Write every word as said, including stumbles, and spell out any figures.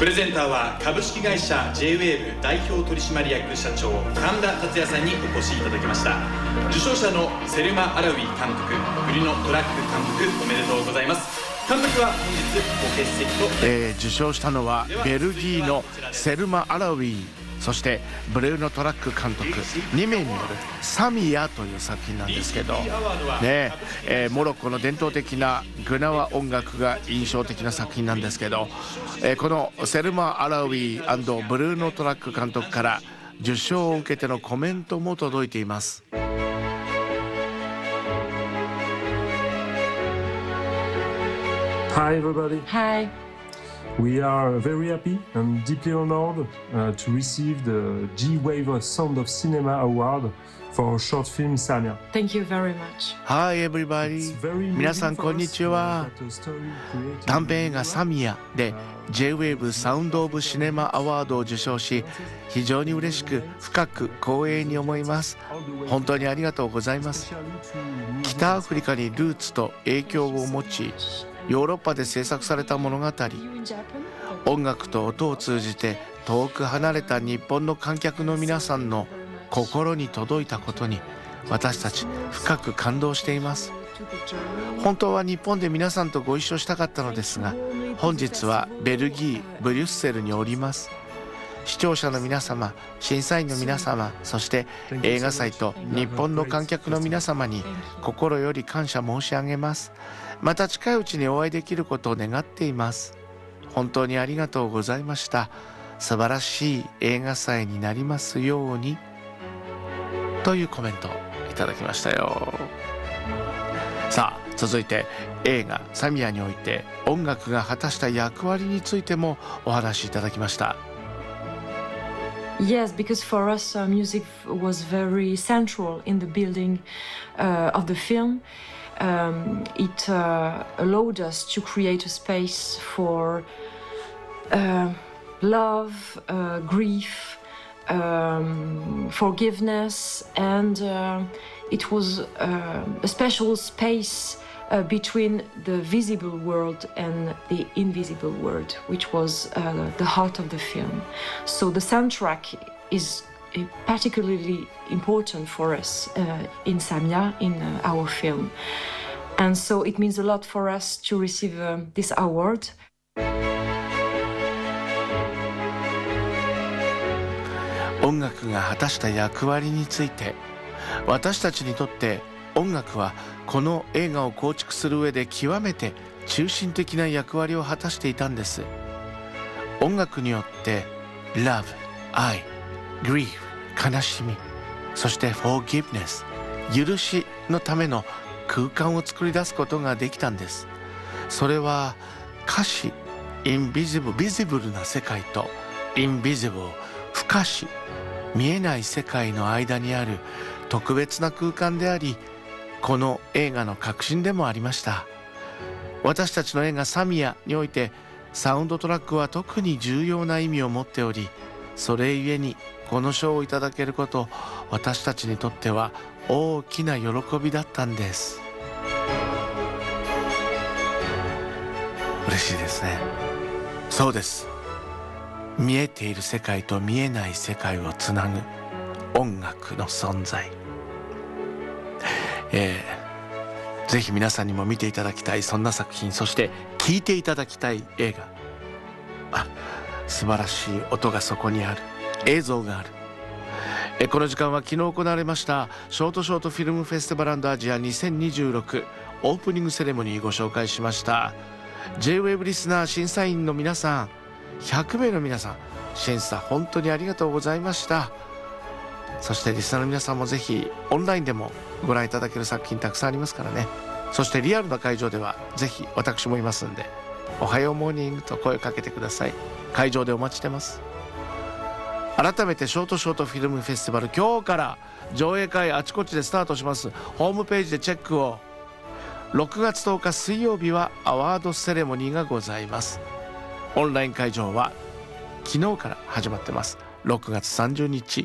プレゼンターは株式会社 ジェイウェーブ 代表取締役社長神田達也さんにお越しいただきました。受賞者のセルマ・アラウィ監督、ブリノ・トラック監督、おめでとうございます。監督は本日ご欠席と、 えー、受賞したのはベルギーのセルマ・アラウィ、そしてブルーノ・トラック監督にめいによるサミヤという作品なんですけど、ねえー、モロッコの伝統的なグナワ音楽が印象的な作品なんですけど、えー、このセルマ・アラウィ&ブルーノ・トラック監督から受賞を受けてのコメントも届いています。 Hi everybody. Hi. We are very happy and deeply honored uh, to receive the G-Wave Sound of Cinema Award for our short film Samia. Thank you very much. Hi everybody. 皆さんこんにちは。短編映画サミヤで ジェイウェーブ サウンドオブシネマアワードを受賞し、非常に嬉しく深く光栄に思います。本当にありがとうございます。北アフリカにルーツと影響を持ち、ヨーロッパで制作された物語、音楽と音を通じて遠く離れた日本の観客の皆さんの心に届いたことに私たち深く感動しています。本当は日本で皆さんとご一緒したかったのですが、本日はベルギーブリュッセルにおります。視聴者の皆様、審査員の皆様、そして映画祭と日本の観客の皆様に心より感謝申し上げます。また近いうちにお会いできることを願っています。本当にありがとうございました。素晴らしい映画祭になりますように、というコメントをいただきましたよ。さあ続いて映画サミヤにおいて音楽が果たした役割についてもお話しいただきました。 Yes, because for us, uh, music was very central in the building uh, of the film. Um, it uh, allowed us to create a space for uh, love, uh, grief, um, forgiveness, and uh, it was uh, a special space uh, between the visible world and the invisible world, which was uh, the heart of the film. So the soundtrack is particularly important for us uh, in Samia, in uh, our film. And so it means a lot for us to receive uh, this award. 音楽が果たした役割について、私たちにとって音楽はこの映画を構築する上で極めて中心的な役割を果たしていたんです。音楽によってLove、愛、Grief、悲しみ、そして Forgiveness、許しのための空間を作り出すことができたんです。それは可視、Invisible、Visible な世界と Invisible、不可視、見えない世界の間にある特別な空間であり、この映画の核心でもありました。私たちの映画サミヤにおいてサウンドトラックは特に重要な意味を持っており、それゆえにこの賞をいただけること、私たちにとっては大きな喜びだったんです。嬉しいですね。そうです。見えている世界と見えない世界をつなぐ音楽の存在、えー、ぜひ皆さんにも見ていただきたい、そんな作品、そして聴いていただきたい映画。あ、素晴らしい音がそこにある、映像がある。えこの時間は昨日行われましたショートショートフィルムフェスティバル&アジアにせんにじゅうろくオープニングセレモニーご紹介しました。 ジェイウェーブ リスナー審査員の皆さん、ひゃくめいの皆さん、審査本当にありがとうございました。そしてリスナーの皆さんもぜひオンラインでもご覧いただける作品たくさんありますからね。そしてリアルな会場ではぜひ私もいますんで、おはようモーニングと声をかけてください。会場でお待ちしてます。改めてショートショートフィルムフェスティバル、今日から上映会あちこちでスタートします。ホームページでチェックを。ろくがつとおか水曜日はアワードセレモニーがございます。オンライン会場は昨日から始まってます。ろくがつさんじゅうにち